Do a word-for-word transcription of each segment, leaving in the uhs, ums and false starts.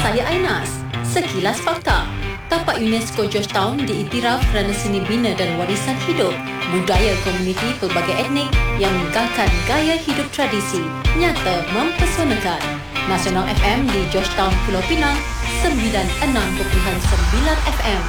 Saya Ainas. Sekilas fakta. Tapak UNESCO Georgetown diiktiraf kerana seni bina dan warisan hidup, budaya komuniti pelbagai etnik yang mengekalkan gaya hidup tradisi, nyata mempesonakan. Nasional F M di Georgetown, Pulau Pinang, sembilan puluh enam perpuluhan sembilan F M.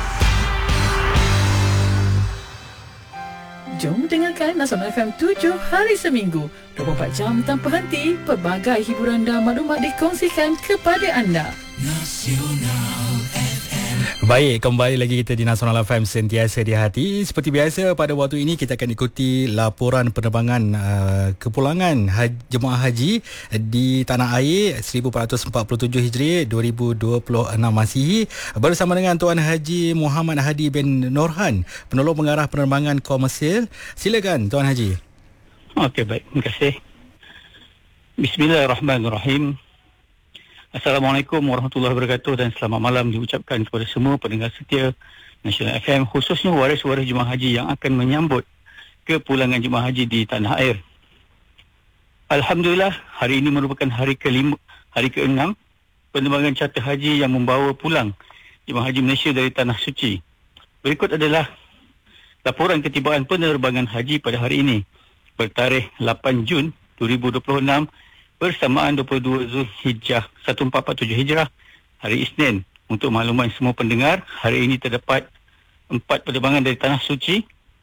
Jom dengarkan Nasional F M tujuh hari seminggu, dua puluh empat jam tanpa henti, pelbagai hiburan dan maklumat dikongsikan kepada anda. Nasional F M. Baik, kembali lagi kita di Nasional F M sentiasa di hati. Seperti biasa, pada waktu ini kita akan ikuti laporan penerbangan uh, kepulangan haji, jemaah haji di tanah air seribu empat ratus empat puluh tujuh Hijri dua ribu dua puluh enam Masihi bersama dengan Tuan Haji Muhammad Hadi bin Norhan, penolong pengarah penerbangan komersil. Silakan Tuan Haji. Okey, baik. Terima kasih. Bismillahirrahmanirrahim. Assalamualaikum warahmatullahi wabarakatuh dan selamat malam diucapkan kepada semua pendengar setia Nasional F M, khususnya waris-waris jemaah haji yang akan menyambut kepulangan jemaah haji di tanah air. Alhamdulillah, hari ini merupakan hari kelima, hari keenam penerbangan charter haji yang membawa pulang jemaah haji Malaysia dari tanah suci. Berikut adalah laporan ketibaan penerbangan haji pada hari ini bertarikh lapan Jun dua ribu dua puluh enam bersamaan dua puluh dua Zulhijjah seribu empat ratus empat puluh tujuh Hijrah, hari Isnin. Untuk makluman semua pendengar, hari ini terdapat empat penerbangan dari Tanah Suci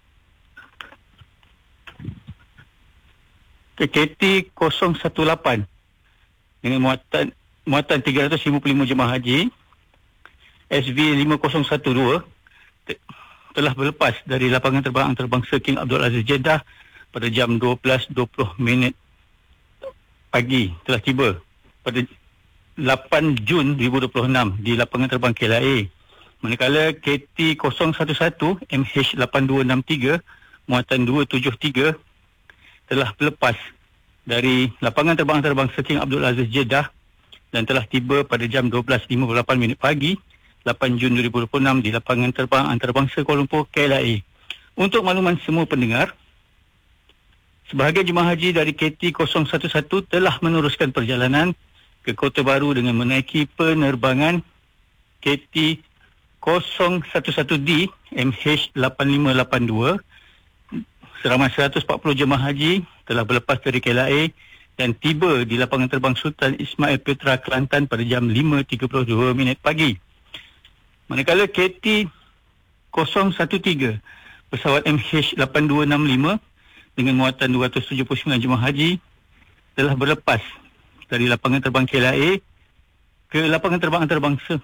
ke K T kosong satu lapan dengan muatan muatan tiga ratus lima puluh lima jemaah haji. S V lima kosong satu dua te- telah berlepas dari lapangan terbang antarabangsa King Abdul Aziz Jeddah pada jam dua belas dua puluh minit pagi, telah tiba pada lapan Jun dua ribu dua puluh enam di lapangan terbang K L A. Manakala K T kosong satu satu M H lapan dua enam tiga muatan dua tujuh tiga telah berlepas dari lapangan terbang antarabangsa King Abdul Aziz Jeddah dan telah tiba pada jam dua belas lima puluh lapan minit pagi lapan Jun dua ribu dua puluh enam di lapangan terbang antarabangsa Kuala Lumpur K L A. Untuk makluman semua pendengar, sebahagian jemaah haji dari K T kosong satu satu telah meneruskan perjalanan ke Kota Baru dengan menaiki penerbangan K T kosong satu satu D M H lapan lima lapan dua. Seramai seratus empat puluh jemaah haji telah berlepas dari K L A dan tiba di lapangan terbang Sultan Ismail Petra, Kelantan pada jam lima tiga puluh dua minit pagi. Manakala K T kosong satu tiga pesawat M H lapan dua enam lima dengan muatan dua ratus tujuh puluh sembilan jemaah haji telah berlepas dari lapangan terbang K L A ke lapangan terbang antarabangsa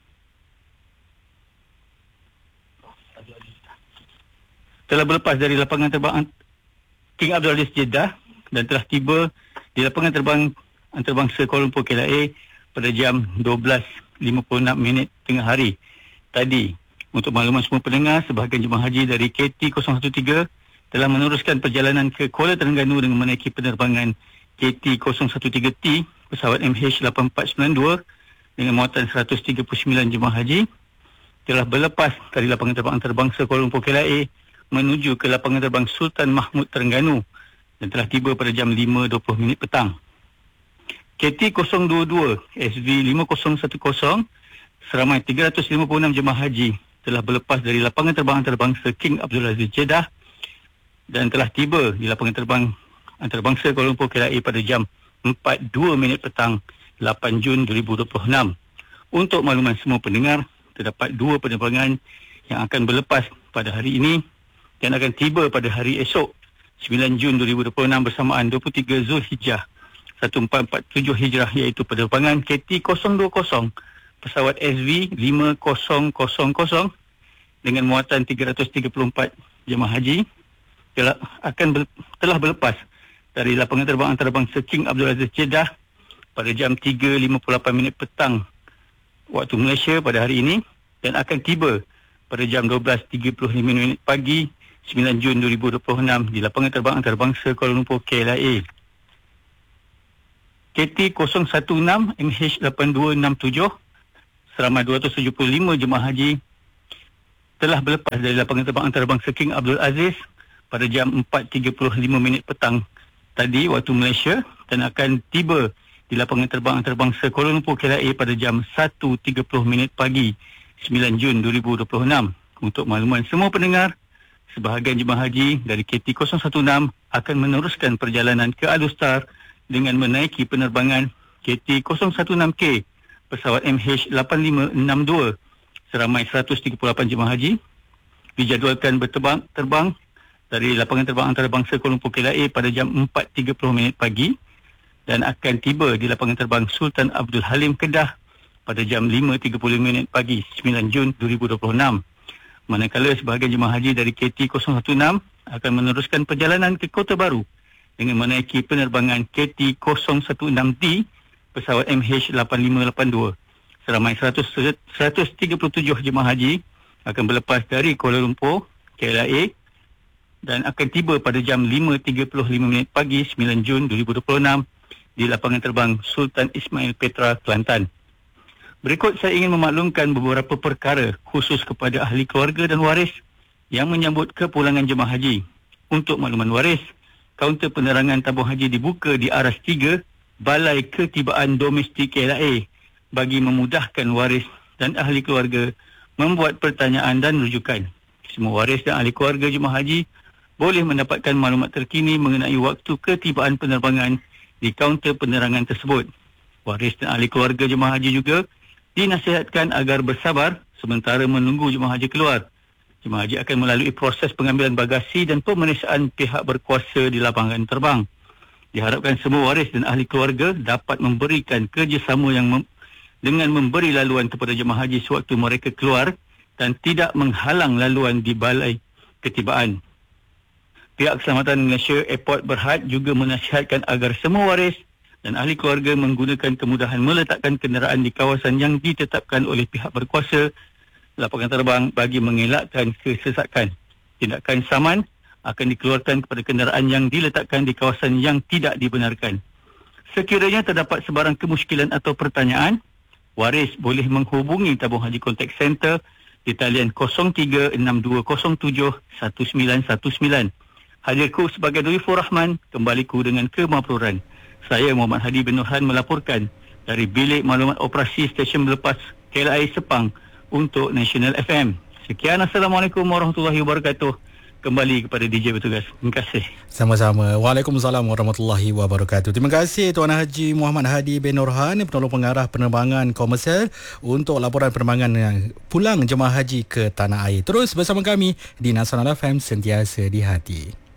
telah berlepas dari lapangan terbang King Abdul Aziz Jeddah dan telah tiba di lapangan terbang antarabangsa Kuala Lumpur K L A pada jam dua belas lima puluh enam minit tengah hari tadi. Untuk makluman semua pendengar, sebahagian jemaah haji dari K T kosong satu tiga telah meneruskan perjalanan ke Kuala Terengganu dengan menaiki penerbangan K T kosong satu tiga T pesawat M H lapan empat sembilan dua dengan muatan seratus tiga puluh sembilan jemaah haji telah berlepas dari lapangan terbang antarabangsa Kuala Lumpur K L A menuju ke lapangan terbang Sultan Mahmud Terengganu dan telah tiba pada jam lima dua puluh minit petang. K T kosong dua dua S V lima kosong satu kosong seramai tiga ratus lima puluh enam jemaah haji telah berlepas dari lapangan terbang antarabangsa King Abdul Aziz Jeddah dan telah tiba di lapangan terbang antarabangsa Kuala Lumpur K L A pada jam empat dua minit petang lapan Jun dua ribu dua puluh enam. Untuk makluman semua pendengar, terdapat dua penerbangan yang akan berlepas pada hari ini dan akan tiba pada hari esok sembilan Jun dua ribu dua puluh enam bersamaan dua puluh tiga Zulhijjah seribu empat ratus empat puluh tujuh Hijrah, iaitu penerbangan K T kosong dua kosong pesawat S V lima kosong kosong kosong dengan muatan tiga ratus tiga puluh empat jemaah haji telah akan ber, telah berlepas dari lapangan terbang antarabangsa King Abdul Aziz Jeddah pada jam tiga lima puluh lapan minit petang waktu Malaysia pada hari ini dan akan tiba pada jam dua belas tiga puluh lima minit pagi sembilan Jun dua ribu dua puluh enam di lapangan terbang antarabangsa Kuala Lumpur K L A. K T kosong satu enam M H lapan dua enam tujuh seramai dua ratus tujuh puluh lima jemaah haji telah berlepas dari lapangan terbang antarabangsa King Abdul Aziz pada jam empat tiga puluh lima minit petang tadi waktu Malaysia dan akan tiba di lapangan terbang antarabangsa Kuala Lumpur K L A pada jam satu tiga puluh minit pagi sembilan Jun dua ribu dua puluh enam. Untuk makluman semua pendengar, sebahagian jemaah haji dari K T kosong satu enam akan meneruskan perjalanan ke Alustar dengan menaiki penerbangan K T kosong satu enam K pesawat M H lapan lima enam dua. Seramai seratus tiga puluh lapan jemaah haji dijadualkan berterbang terbang dari lapangan terbang antarabangsa Kuala Lumpur K L A pada jam empat tiga puluh minit pagi dan akan tiba di lapangan terbang Sultan Abdul Halim Kedah pada jam lima tiga puluh minit pagi sembilan Jun dua ribu dua puluh enam. Manakala sebahagian jemaah haji dari K T kosong satu enam akan meneruskan perjalanan ke Kota Baru dengan menaiki penerbangan K T kosong satu enam D pesawat M H lapan lima lapan dua. Seramai seratus tiga puluh tujuh jemaah haji akan berlepas dari Kuala Lumpur K L A dan akan tiba pada jam lima tiga puluh lima minit pagi sembilan Jun dua ribu dua puluh enam di lapangan terbang Sultan Ismail Petra, Kelantan. Berikut saya ingin memaklumkan beberapa perkara khusus kepada ahli keluarga dan waris yang menyambut kepulangan jemaah haji. Untuk makluman waris, kaunter penerangan tabung haji dibuka di aras tiga Balai Ketibaan Domestik K L A bagi memudahkan waris dan ahli keluarga membuat pertanyaan dan rujukan. Semua waris dan ahli keluarga jemaah haji boleh mendapatkan maklumat terkini mengenai waktu ketibaan penerbangan di kaunter penerangan tersebut. Waris dan ahli keluarga jemaah haji juga dinasihatkan agar bersabar sementara menunggu jemaah haji keluar. Jemaah haji akan melalui proses pengambilan bagasi dan pemeriksaan pihak berkuasa di lapangan terbang. Diharapkan semua waris dan ahli keluarga dapat memberikan kerjasama yang mem- dengan memberi laluan kepada jemaah haji sewaktu mereka keluar dan tidak menghalang laluan di balai ketibaan. Pihak Keselamatan Malaysia Airport Berhad juga menasihatkan agar semua waris dan ahli keluarga menggunakan kemudahan meletakkan kenderaan di kawasan yang ditetapkan oleh pihak berkuasa lapangan terbang bagi mengelakkan kesesakan. Tindakan saman akan dikeluarkan kepada kenderaan yang diletakkan di kawasan yang tidak dibenarkan. Sekiranya terdapat sebarang kemusykilan atau pertanyaan, waris boleh menghubungi tabung haji contact center di talian kosong tiga enam dua kosong tujuh satu sembilan satu sembilan. Hadirku sebagai Duyufur Rahman, kembaliku dengan kemapuran. Saya Muhammad Hadi bin Nurhan melaporkan dari Bilik Maklumat Operasi Stesen Berlepas K L A Sepang untuk National F M. Sekian, Assalamualaikum warahmatullahi wabarakatuh. Kembali kepada D J bertugas. Terima kasih. Sama-sama. Waalaikumsalam warahmatullahi wabarakatuh. Terima kasih Tuan Haji Muhammad Hadi bin Nurhan, penolong pengarah penerbangan komersial untuk laporan penerbangan yang pulang jemaah haji ke tanah air. Terus bersama kami di Nasional F M, sentiasa di hati.